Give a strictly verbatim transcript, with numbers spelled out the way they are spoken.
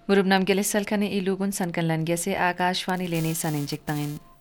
Murubnam gilis salkani ilugun sankanlan gese Akashvani leni saninjik tangin.